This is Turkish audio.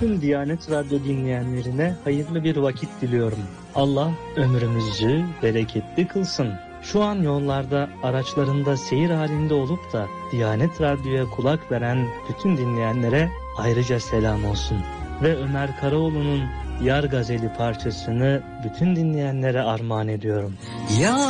bütün Diyanet Radyo dinleyenlerine hayırlı bir vakit diliyorum. Allah ömrümüzü bereketli kılsın. Şu an yollarda, araçlarında seyir halinde olup da Diyanet Radyo'ya kulak veren bütün dinleyenlere ayrıca selam olsun. Ve Ömer Karaoğlu'nun Yar Gazeli parçasını bütün dinleyenlere armağan ediyorum. Ya